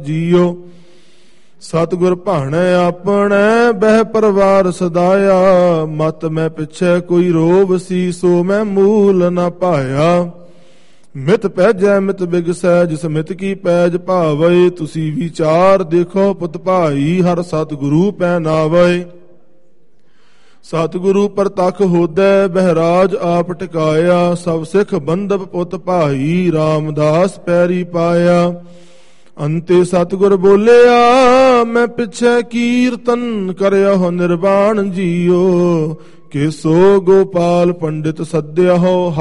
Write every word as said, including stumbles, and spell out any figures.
JIO ਸਤਿਗੁਰ ਭਾਣੈ ਆਪਣੈ ਬਹਿ ਪਰਵਾਰ ਸਦਾਇਆ। ਮਤ ਮੈਂ ਪਿੱਛੇ ਕੋਈ ਰੋਵ ਸੀ ਸੋ ਮੈਂ ਮੂਲ ਨ ਪਾਇਆ। ਮਿਤ ਪੈਜੈ ਮਿਤ ਬਿਗਸੈ ਜਿਸ ਮਿਤ ਕੀ ਪੈਜ ਭਾਵੈ। ਤੁਸੀਂ ਵਿਚਾਰ ਦੇਖੋ ਪੁੱਤ ਭਾਈ ਹਰ ਸਤਿਗੁਰੂ ਪੈ ਨਾਵੈ। ਸਤਿਗੁਰੂ ਪ੍ਰਤੱਖ ਹੋਦੈ ਬਹਿਰਾਜ ਆਪ ਟਿਕਾਇਆ। ਸਭ ਸਿੱਖ ਬੰਧਪ ਪੁੱਤ ਭਾਈ ਰਾਮਦਾਸ ਪੈਰੀ ਪਾਇਆ। ਅੰਤੇ ਸਤਿਗੁਰ ਬੋਲਿਆ ਮੈਂ ਪਿੱਛੇ ਕੀਰਤਨ ਕਰਿਆ ਹੋ ਨਿਰਵਾਣ ਜੀਓ। ਕਿ ਸੋ ਗੋਪਾਲ ਪੰਡਿਤ ਸੱਦਿਆ ਹੋ